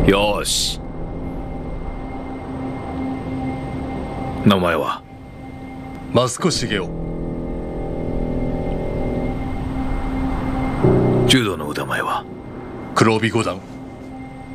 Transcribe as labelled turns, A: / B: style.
A: よし。名前は？
B: 益子茂雄。
A: 柔道の腕前は？
B: 黒帯五段。